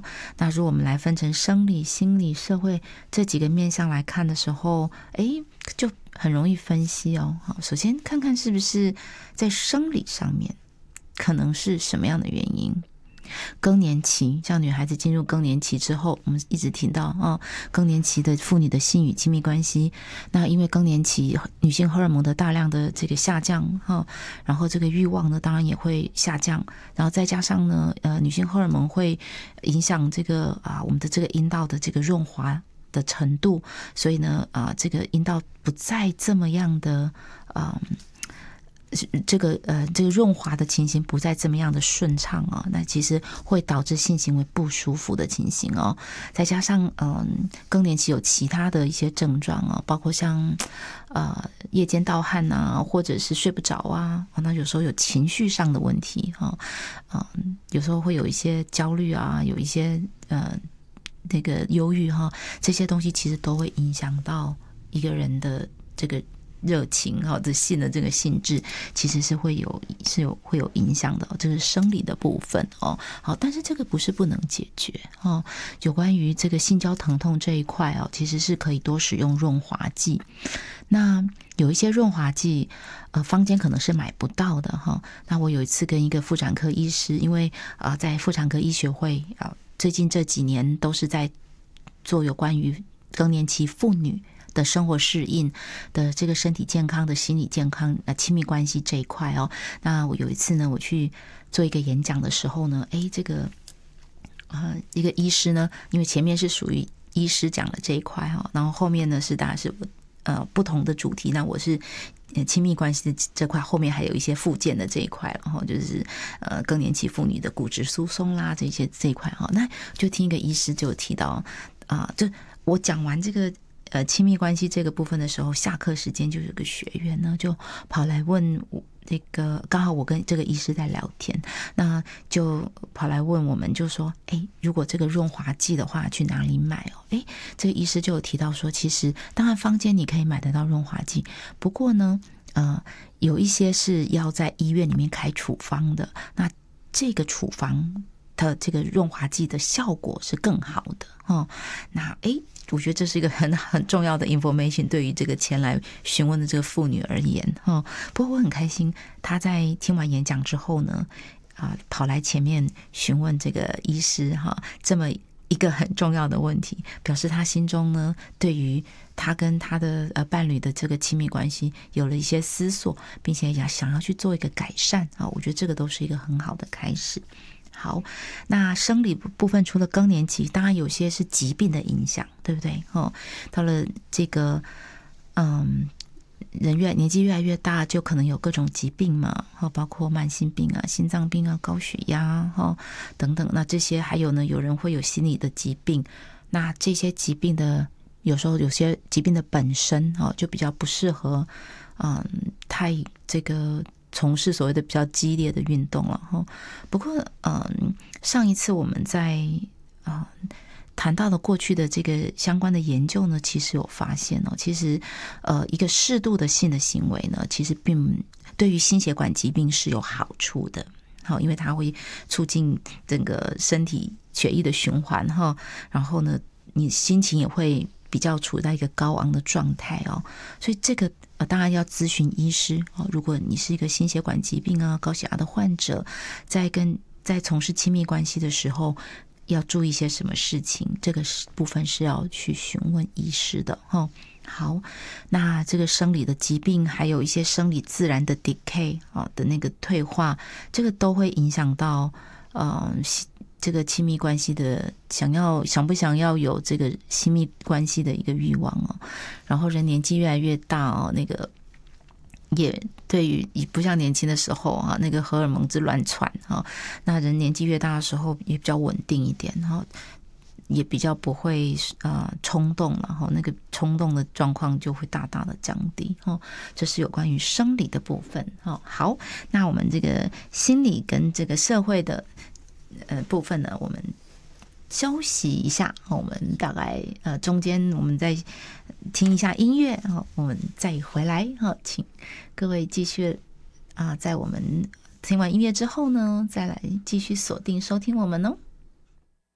那如果我们来分成生理、心理、社会这几个面向来看的时候，就很容易分析哦。好，首先看看是不是在生理上面可能是什么样的原因。更年期，像女孩子进入更年期之后，我们一直听到更年期的妇女的性与亲密关系，那因为更年期女性荷尔蒙的大量的这个下降然后这个欲望呢当然也会下降，然后再加上呢女性荷尔蒙会影响这个我们的这个阴道的这个润滑的程度，所以呢这个阴道不再这么样的这个润滑的情形不再这么样的顺畅那其实会导致性行为不舒服的情形再加上更年期有其他的一些症状包括像夜间盗汗或者是睡不着那有时候有情绪上的问题有时候会有一些焦虑有一些那个忧郁这些东西其实都会影响到一个人的这个热情的性的这个性质，其实是会有影响的这个生理的部分好，但是这个不是不能解决有关于这个性交疼痛这一块其实是可以多使用润滑剂。那有一些润滑剂坊间可能是买不到的那我有一次跟一个妇产科医师，因为在妇产科医学会最近这几年都是在做有关于更年期妇女的生活适应的这个身体健康的心理健康亲密关系这一块那我有一次呢我去做一个演讲的时候呢这个一个医师呢，因为前面是属于医师讲的这一块然后后面呢是当然是不同的主题，那我是亲密关系的这块，后面还有一些附件的这一块，然后就是更年期妇女的骨质疏松啦这一块那就听一个医师就有提到就我讲完这个亲密关系这个部分的时候，下课时间就有个学员呢就跑来问我这个，刚好我跟这个医师在聊天，那就跑来问我们，就说如果这个润滑剂的话去哪里买这个医师就有提到说，其实当然坊间你可以买得到润滑剂，不过呢有一些是要在医院里面开处方的，那这个处方的这个润滑剂的效果是更好的那我觉得这是一个很重要的 information 对于这个前来询问的这个妇女而言不过我很开心，她在听完演讲之后呢跑来前面询问这个医师这么一个很重要的问题，表示她心中呢对于她跟她的伴侣的这个亲密关系有了一些思索，并且也想要去做一个改善我觉得这个都是一个很好的开始。好，那生理部分除了更年期，当然有些是疾病的影响，对不对到了这个年纪越来越大，就可能有各种疾病嘛包括慢性病心脏病高血压等等，那这些还有呢有人会有心理的疾病，那这些疾病的有时候有些疾病的本身就比较不适合太这个从事所谓的比较激烈的运动了不过上一次我们在谈到了过去的这个相关的研究呢，其实有发现其实一个适度的性的行为呢，其实并对于心血管疾病是有好处的因为它会促进整个身体血液的循环然后呢你心情也会比较处在一个高昂的状态所以这个当然要咨询医师如果你是一个心血管疾病高血压的患者，在从事亲密关系的时候要注意一些什么事情，这个部分是要去询问医师的好，那这个生理的疾病还有一些生理自然的 decay 的那个退化，这个都会影响到这个亲密关系的想不想要有这个亲密关系的一个欲望然后人年纪越来越大那个也对于不像年轻的时候那个荷尔蒙之乱窜那人年纪越大的时候也比较稳定一点也比较不会冲动了那个冲动的状况就会大大的降低这是有关于生理的部分好，那我们这个心理跟这个社会的部分呢，我们休息一下我们大概中间我们再听一下音乐我们再回来请各位继续在我们听完音乐之后呢，再来继续锁定收听我们哦。